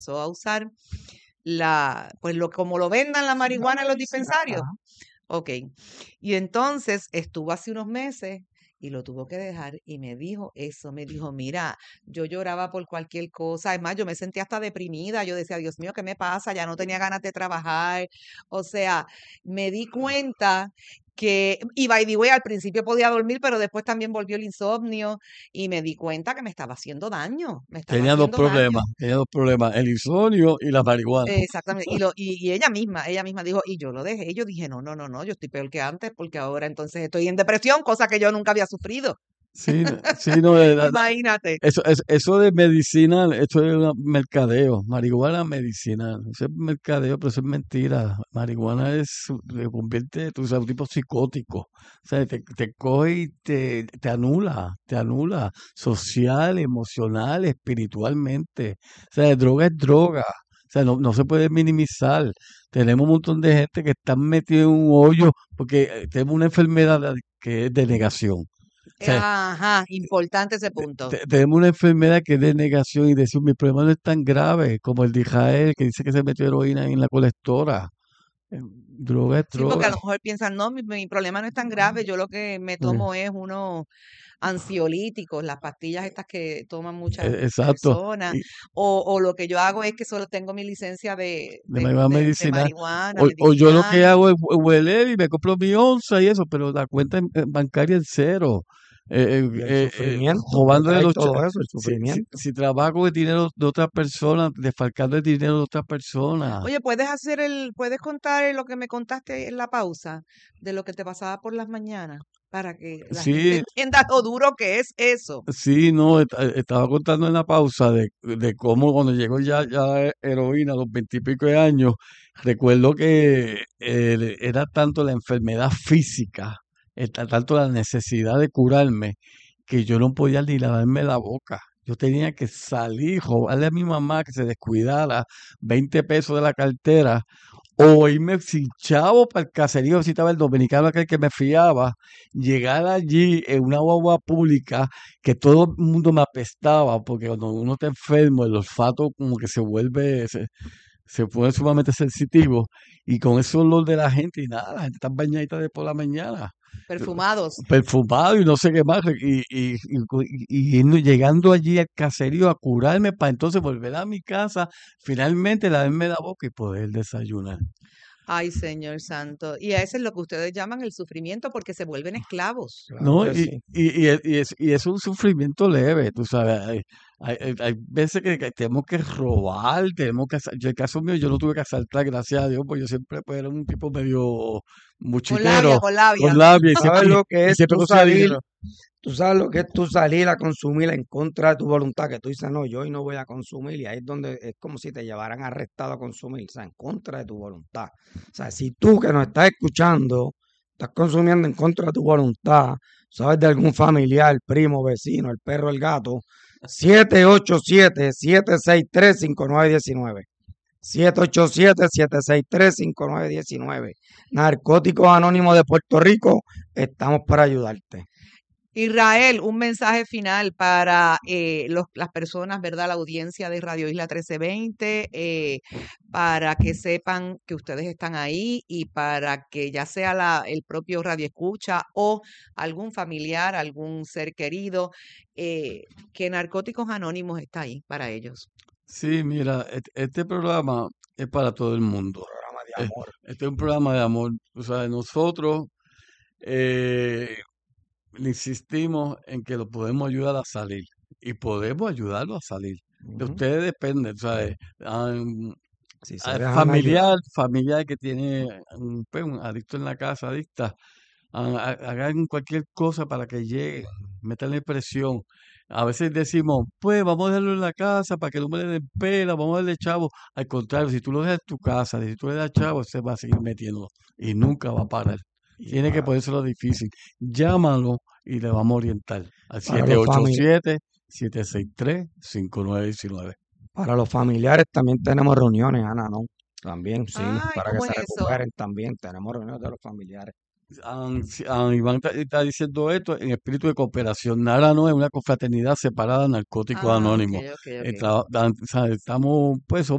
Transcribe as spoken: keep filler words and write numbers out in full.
empezó a usar la, pues lo, como lo vendan la marihuana en los dispensarios. Ajá. Ok. Y entonces estuvo hace unos meses y lo tuvo que dejar y me dijo eso, me dijo, mira, yo lloraba por cualquier cosa, además yo me sentía hasta deprimida, yo decía, Dios mío, ¿qué me pasa? Ya no tenía ganas de trabajar, o sea, me di cuenta que, y by the way, al principio podía dormir, pero después también volvió el insomnio y me di cuenta que me estaba haciendo daño, me estaba Tenía dos haciendo daño. problemas, tenía dos problemas, el insomnio y la marihuana. Exactamente. Y, lo, y, y ella misma, ella misma dijo, y yo lo dejé. Y yo dije, no, no, no, no, yo estoy peor que antes porque ahora entonces estoy en depresión, cosa que yo nunca había sufrido. Sí, no- sí, no, eh, la- la- Imagínate. eso, eso, eso de medicinal, esto es un mercadeo, marihuana medicinal, eso es mercadeo, pero eso es mentira. Marihuana es, se convierte, tú sabes, un tipo psicótico, o sea, te, te coge y te, te anula, te anula, social, emocional, espiritualmente. O sea, droga es droga, o sea, no, no se puede minimizar. Tenemos un montón de gente que están metidos en un hoyo porque eh, tenemos una enfermedad que es de negación. O sea, Ajá, importante ese te- punto. te- tenemos una enfermedad que es de negación y decir, mi problema no es tan grave como el de Israel, que dice que se metió heroína en la colectora. Eh, Droga es Sí, porque a droga. lo mejor piensan, no, mi, mi problema no es tan grave, yo lo que me Eh, tomo es unos ansiolíticos, las pastillas estas que toman muchas e- exacto. personas, Y o, o lo que yo hago es que solo tengo mi licencia de, de de, marihuana de, de medicinal. marihuana O, o yo lo que medicinal. hago es hue- hueler y me compro mi onza y eso, pero la cuenta en- en bancaria en cero. Eh, Y eh, el eh, eh, sufrimiento que robando de trae los... cha- todo eso, el Si, si, sufrimiento. si trabajo con el dinero de otra persona, defalcando el dinero de otra persona. Oye, ¿puedes hacer el, puedes contar lo que me contaste en la pausa de lo que te pasaba por las mañanas? Para que la gente Sí, entienda lo duro que es eso. sí, no, et- eh, estaba contando en la pausa de, de cómo cuando llegó ya, ya he- heroína a los veintipico de años, recuerdo que eh, era tanto la enfermedad física, era tanto la necesidad de curarme, que yo no podía ni lavarme la boca. Yo tenía que salir, robarle a mi mamá que se descuidara veinte pesos de la cartera o irme sin chavo para el caserío si estaba el dominicano aquel que me fiaba, llegar allí en una guagua pública que todo el mundo me apestaba, porque cuando uno está enfermo, el olfato como que se vuelve, se, se pone sumamente sensitivo, y con ese olor de la gente y nada, la gente está bañadita de por la mañana, Perfumados. perfumado y no sé qué más, y, y, y, y- y y llegando allí al caserío a curarme para entonces volver a mi casa, finalmente lavarme la boca y poder desayunar. Ay, Señor Santo. Y a eso es lo que ustedes llaman el sufrimiento porque se vuelven esclavos. Claro ¿No? que Y, sí. y, y, es, y es y es un sufrimiento leve, tú sabes. Hay, hay, hay- hay veces que, que tenemos que robar, tenemos que... asa- Yo, el caso mío, yo no tuve que asaltar, gracias a Dios, porque yo siempre pues, era un tipo medio Con labia, muchitero, con con labia. labia, y ¿Sabes siempre, lo que y es siempre tú conseguía salir? dinero. Tú sabes lo que es tú salir a consumir en contra de tu voluntad, que tú dices, no, yo hoy no voy a consumir, y ahí es donde es como si te llevaran arrestado a consumir, o sea, en contra de tu voluntad. O sea, si tú que nos estás escuchando, estás consumiendo en contra de tu voluntad, sabes de algún familiar, primo, vecino, el perro, el gato, siete ocho siete, siete seis tres, cinco nueve uno nueve. siete ocho siete, siete seis tres, cinco nueve uno nueve. Narcóticos Anónimos de Puerto Rico, estamos para ayudarte. Israel, un mensaje final para eh, los- las personas, ¿verdad? La audiencia de Radio Isla trece veinte, eh, para que sepan que ustedes están ahí y para que ya sea la, el propio Radio Escucha o algún familiar, algún ser querido, eh, que Narcóticos Anónimos está ahí para ellos. Sí, mira, et- este programa es para todo el mundo. Programa de Eh, amor. Este es un programa de amor. O sea, nosotros eh, le insistimos en que lo podemos ayudar a salir y podemos ayudarlo a salir. De Ujú. ustedes depende, ¿sabes? Am, Si se al dejan ayudar. familiar, familiar que tiene un, pues, un adicto en la casa, adicta, ha- ha- hagan cualquier cosa para que llegue, metanle presión. A veces decimos, pues vamos a dejarlo en la casa para que no me le den pena, vamos a darle chavo. Al contrario, si tú lo dejas en tu casa, si tú le das chavo, se va a seguir metiendo y nunca va a parar. Y Tiene que para, ponérselo difícil. Llámalo y le vamos a orientar al para los famili- siete ocho siete, siete seis tres, cinco nueve uno nueve. para los familiares también tenemos reuniones, Ana, ¿no? También, sí, Ay, para que ¿cómo se es eso? recuperen también. Tenemos reuniones de los familiares. An- si- an- Iván está, está diciendo esto en espíritu de cooperación. Nara no es una confraternidad separada de Narcóticos Ah, ok, Anónimos. ok, Eh, ok. traba- dan- o sea, estamos, pues,